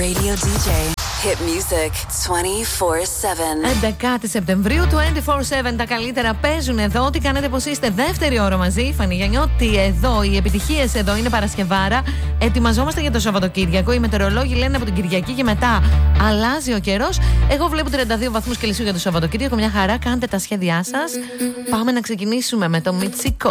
radio DJ. Hit music 24/7. 11 Σεπτεμβρίου, 24/7. Τα καλύτερα παίζουν εδώ. Τι κάνετε, πως είστε? Δεύτερη ώρα μαζί. Φανή Γιαννιώτη εδώ. Οι επιτυχίες εδώ είναι Παρασκευάρα. Ετοιμαζόμαστε για το Σαββατοκύριακο. Οι μετεωρολόγοι λένε από την Κυριακή και μετά αλλάζει ο καιρός. Εγώ βλέπω 32 βαθμούς Κελσίου για το Σαββατοκύριακο. Μια χαρά. Κάντε τα σχέδιά σας. Πάμε να ξεκινήσουμε με το Μιτσικό.